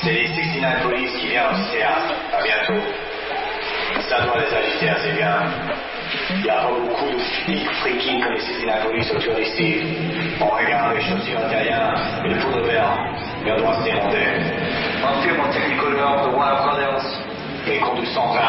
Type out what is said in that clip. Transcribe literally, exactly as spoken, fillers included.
C'est les soixante-dix-neuf Police qui viennent au théâtre. À bientôt. Ça doit les agiter assez bien. Il n'y a pas beaucoup de flics freaking comme les soixante-dix-neuf Police autour d'ici. On regarde les chaussures italiennes et le poudre vert. Et on doit se demander. Un film en Technicolor de Warner Brothers. Les conduisants